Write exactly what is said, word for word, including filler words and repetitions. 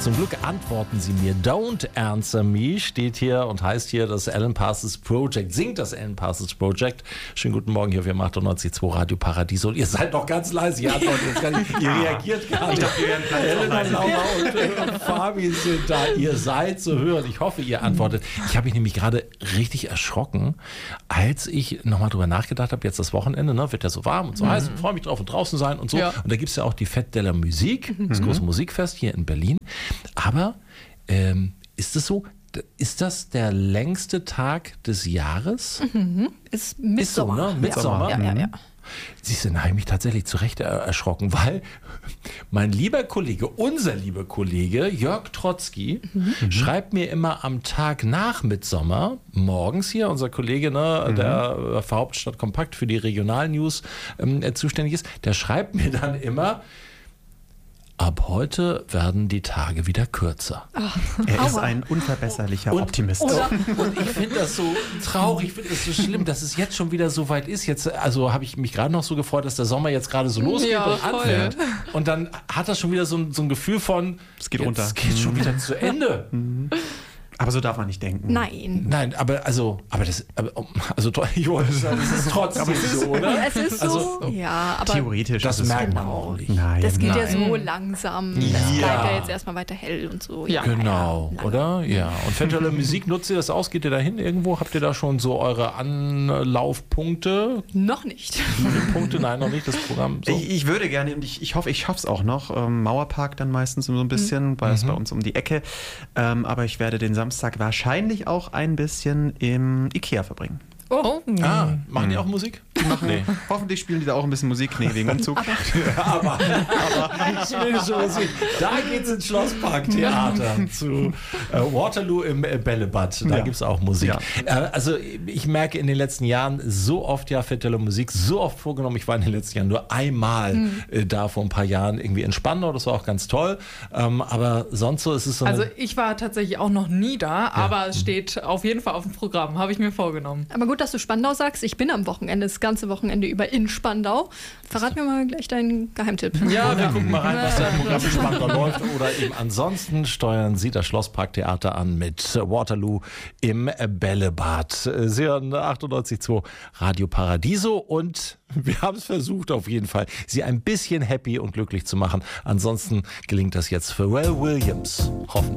Zum Glück antworten Sie mir. Don't Answer Me steht hier und heißt hier das Alan Parsons Project. Singt das Alan Parsons Project. Schönen guten Morgen hier für achtundneunzig Komma zwei Radio Paradiso. Und ihr seid doch ganz leise. Ihr antwortet jetzt gar nicht. Ihr reagiert gar nicht. Elena, Laura und, und Fabi sind da. Ihr seid zu hören. Ich hoffe, ihr antwortet. Ich habe mich nämlich gerade richtig erschrocken, als ich nochmal drüber nachgedacht habe, jetzt das Wochenende, ne, wird ja so warm und so mhm. heiß und freue mich drauf und draußen sein und so. Ja. Und da gibt es ja auch die Fête de la Musique, das mhm. große Musikfest hier in Berlin. Aber ähm, ist es so, ist das der längste Tag des Jahres? Mhm. Ist Mitsommer. Ist so, ne? Mitsommer. Ja, ja, ja. Siehst du, da habe ich mich tatsächlich zu Recht erschrocken, weil mein lieber Kollege, unser lieber Kollege Jörg Trotzki mhm. schreibt mir immer am Tag nach Mitsommer, morgens hier, unser Kollege, ne, mhm. der für Hauptstadt Kompakt für die Regionalnews ähm, zuständig ist, der schreibt mir dann immer, ab heute werden die Tage wieder kürzer. Ach, er aua. ist ein unverbesserlicher und, Optimist. Oder, und ich finde das so traurig, ich finde das so schlimm, dass es jetzt schon wieder so weit ist. Jetzt, also habe ich mich gerade noch so gefreut, dass der Sommer jetzt gerade so losgeht ja, und anfängt. Und dann hat das schon wieder so, so ein Gefühl von, es geht jetzt runter. Es geht schon wieder zu Ende. Aber so darf man nicht denken. Nein. Nein, aber also, aber das, aber, also, jo, das ist trotzdem so, oder? Es ist so, also, ja, aber theoretisch. Das ist merkt genau. man auch nicht. Nein, das geht nein. ja so langsam. Das ja. bleibt ja jetzt erstmal weiter hell und so. Ja, genau, ja, oder? Ja. Und Fête de la Musique, nutzt ihr das aus? Geht ihr da hin irgendwo? Habt ihr da schon so eure Anlaufpunkte? Noch nicht. Punkte? Nein, noch nicht, das Programm. So. Ich, ich würde gerne, und ich, ich hoffe, ich schaffe es auch noch. Ähm, Mauerpark dann meistens so ein bisschen, mhm. weil es bei uns um die Ecke. Ähm, aber ich werde den Samstag wahrscheinlich auch ein bisschen im Ikea verbringen. Oh. Ah, machen die auch Musik? Die machen, nee. Hoffentlich spielen die da auch ein bisschen Musik. Nee, wegen Umzug. aber, aber ich will schon Musik. Da geht's ins Schlossparktheater zu äh, Waterloo im äh, Bällebad. Da ja. gibt's auch Musik. Ja. Äh, also ich merke in den letzten Jahren so oft ja Fête de la Musique, so oft vorgenommen. Ich war in den letzten Jahren nur einmal mhm. äh, da vor ein paar Jahren irgendwie in Spandau. Das war auch ganz toll. Ähm, aber sonst so ist es so. Also ich war tatsächlich auch noch nie da, ja. aber es steht auf jeden Fall auf dem Programm. Habe ich mir vorgenommen. Aber gut, dass du Spandau sagst. Ich bin am Wochenende, das ganze Wochenende über in Spandau. Verrat mir mal gleich deinen Geheimtipp. Ja, wir gucken mal rein, was da im Programm in Spandau läuft. Oder eben ansonsten steuern Sie das Schlossparktheater an mit Waterloo im Bällebad. Sie hören achtundneunzig Komma zwei Radio Paradiso und wir haben es versucht auf jeden Fall, Sie ein bisschen happy und glücklich zu machen. Ansonsten gelingt das jetzt Pharrell Williams. Hoffen